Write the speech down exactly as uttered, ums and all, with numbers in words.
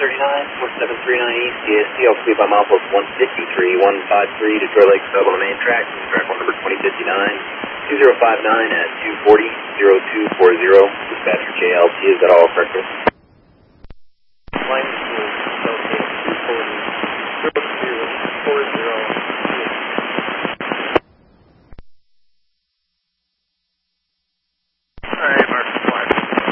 thirty-nine, four seven three nine East, C S T, I'll sweep by milepost one fifty-three, one five three, Detroit Lake Sub on the main track, track one number twenty fifty-nine, two zero five nine at two forty, zero two four zero, dispatcher J L T, is that all correct, sir? Line two forty, zero two four zero.